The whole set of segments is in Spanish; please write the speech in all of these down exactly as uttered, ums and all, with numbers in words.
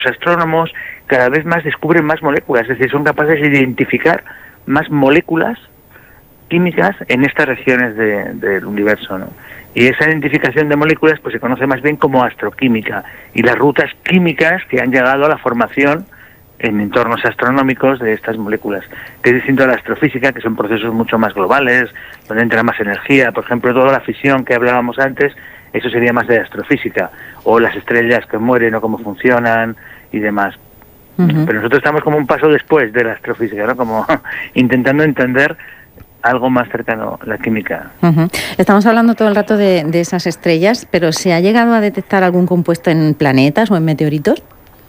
Los astrónomos cada vez más descubren más moléculas, es decir, son capaces de identificar más moléculas químicas en estas regiones de, del universo, ¿no? Y esa identificación de moléculas pues se conoce más bien como astroquímica, y las rutas químicas que han llegado a la formación en entornos astronómicos de estas moléculas, que es distinto a la astrofísica, que son procesos mucho más globales, donde entra más energía. Por ejemplo, toda la fisión que hablábamos antes, eso sería más de astrofísica, o las estrellas que mueren o cómo funcionan y demás. Uh-huh. Pero nosotros estamos como un paso después de la astrofísica, ¿no? Como intentando entender algo más cercano a la química. Uh-huh. Estamos hablando todo el rato de, de esas estrellas, pero ¿se ha llegado a detectar algún compuesto en planetas o en meteoritos?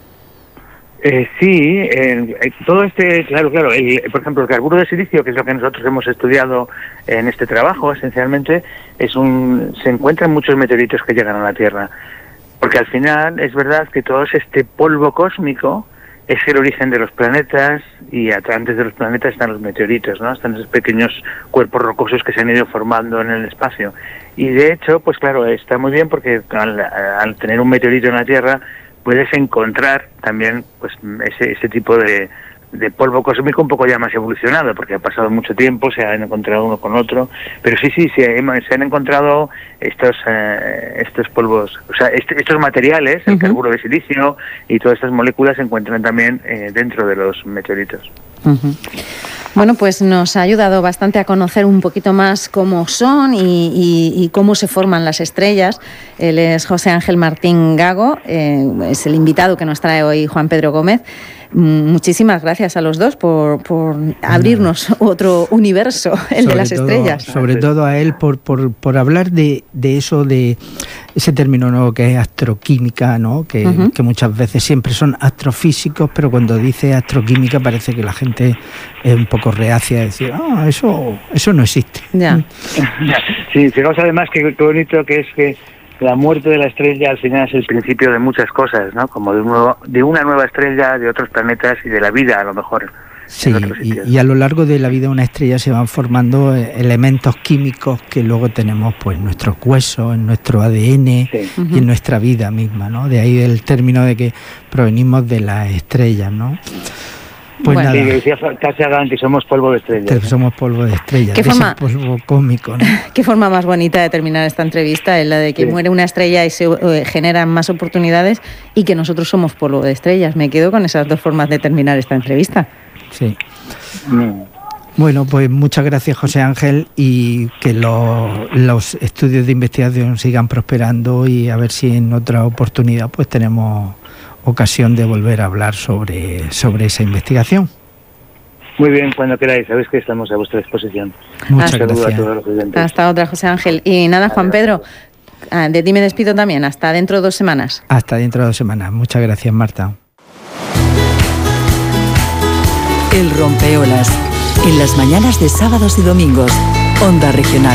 Eh, sí, eh, todo este, claro, claro, el, por ejemplo, el carburo de silicio, que es lo que nosotros hemos estudiado en este trabajo, esencialmente, es un, se encuentra en muchos meteoritos que llegan a la Tierra, porque al final es verdad que todo este polvo cósmico es el origen de los planetas, y antes de los planetas están los meteoritos, ¿no? Están esos pequeños cuerpos rocosos que se han ido formando en el espacio. Y de hecho, pues claro, está muy bien porque al, al tener un meteorito en la Tierra puedes encontrar también pues ese, ese tipo de, de polvo cósmico un poco ya más evolucionado, porque ha pasado mucho tiempo, se han encontrado uno con otro, pero sí, sí, sí se han encontrado estos eh, estos polvos, o sea, este, estos materiales, el uh-huh. carburo de silicio y todas estas moléculas se encuentran también eh, dentro de los meteoritos. Uh-huh. Bueno, pues nos ha ayudado bastante a conocer un poquito más cómo son y, y, y cómo se forman las estrellas. Él es José Ángel Martín Gago, eh, es el invitado que nos trae hoy Juan Pedro Gómez. Muchísimas gracias a los dos por, por abrirnos otro universo, el sobre de las todo, estrellas. Sobre todo a él por, por, por hablar de, de eso, de ese término nuevo que es astroquímica, ¿no? Que, uh-huh. que muchas veces siempre son astrofísicos, pero cuando dice astroquímica parece que la gente es un poco reacia a decir, ah, eso, eso no existe. Ya. Sí, fijaos además que qué bonito que es que la muerte de la estrella al final es el principio de muchas cosas, ¿no? Como de, un nuevo, de una nueva estrella, de otros planetas y de la vida, a lo mejor. Sí, y, y a lo largo de la vida de una estrella se van formando elementos químicos que luego tenemos pues en nuestros huesos, en nuestro A D N sí. y uh-huh. en nuestra vida misma, ¿no? De ahí el término de que provenimos de las estrellas, ¿no? Pues bueno, nada. Sí, decía Carl Sagan que somos polvo de estrellas. Que somos polvo de estrellas, ¿Qué forma, polvo cósmico, ¿no? Qué forma más bonita de terminar esta entrevista, es la de que sí. muere una estrella y se eh, generan más oportunidades y que nosotros somos polvo de estrellas. Me quedo con esas dos formas de terminar esta entrevista. Sí. Mm. Bueno, pues muchas gracias, José Ángel, y que lo, los estudios de investigación sigan prosperando y a ver si en otra oportunidad pues tenemos ocasión de volver a hablar sobre, sobre esa investigación. Muy bien, cuando queráis, sabéis que estamos a vuestra disposición. Muchas gracias. A todos los oyentes. Hasta otra, José Ángel. Y nada, Juan Pedro, de ti me despido también, hasta dentro de dos semanas. Hasta dentro de dos semanas. Muchas gracias, Marta. El Rompeolas, en las mañanas de sábados y domingos, Onda Regional.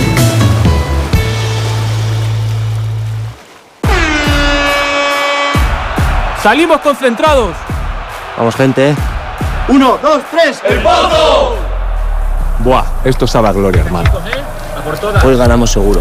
¡Salimos concentrados! Vamos, gente. ¡Uno, dos, tres! ¡El Pozo! Buah, esto sabe a gloria, hermano. Hoy ganamos seguro.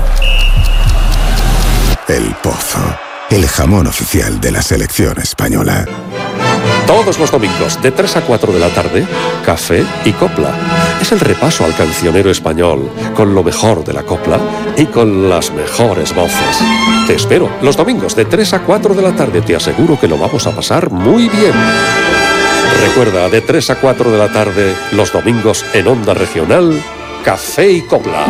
El Pozo, el jamón oficial de la selección española. Todos los domingos, de tres a cuatro de la tarde, Café y Copla. Es el repaso al cancionero español, con lo mejor de la copla y con las mejores voces. Te espero, los domingos, de tres a cuatro de la tarde. Te aseguro que lo vamos a pasar muy bien. Recuerda, de tres a cuatro de la tarde, los domingos en Onda Regional, Café y Copla.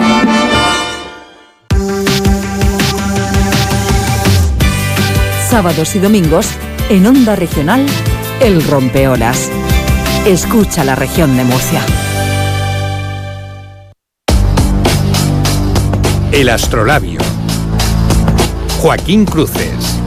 Sábados y domingos, en Onda Regional, El Rompeolas. Escucha la región de Murcia. El Astrolabio. Joaquín Cruces.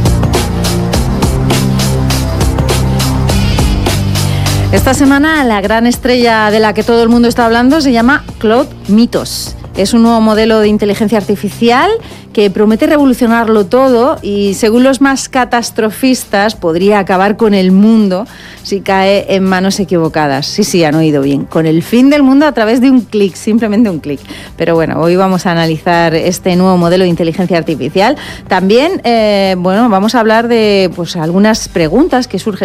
Esta semana la gran estrella de la que todo el mundo está hablando se llama Claude Mythos. Es un nuevo modelo de inteligencia artificial que promete revolucionarlo todo y, según los más catastrofistas, podría acabar con el mundo si cae en manos equivocadas. Sí, sí, han oído bien. Con el fin del mundo a través de un clic, simplemente un clic. Pero bueno, hoy vamos a analizar este nuevo modelo de inteligencia artificial. También, eh, bueno, vamos a hablar de pues algunas preguntas que surgen